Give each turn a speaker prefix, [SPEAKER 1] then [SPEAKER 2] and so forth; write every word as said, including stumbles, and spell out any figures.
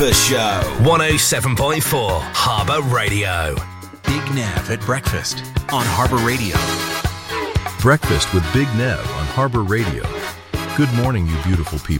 [SPEAKER 1] The Show. one oh seven point four Harbour Radio.
[SPEAKER 2] Big Nev at breakfast on Harbour Radio.
[SPEAKER 3] Breakfast with Big Nev on Harbour Radio. Good morning, you beautiful people.